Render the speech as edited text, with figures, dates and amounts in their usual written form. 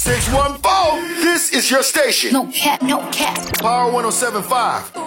614, this is your station. No cap, no cap. Power 107.5.